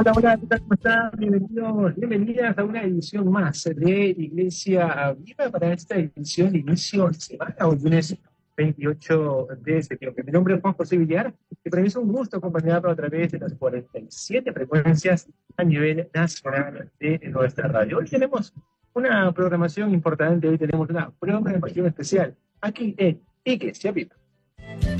Hola, hola, ¿qué tal? ¿Cómo están? Bienvenidos, bienvenidas a una edición más de Iglesia Viva para esta edición de inicio de semana, hoy lunes 28 de septiembre. Mi nombre es Juan José Villar y para mí es un gusto acompañarlo a través de las 47 frecuencias a nivel nacional de nuestra radio. Hoy tenemos una programación importante, hoy tenemos una programación especial aquí en Iglesia Viva.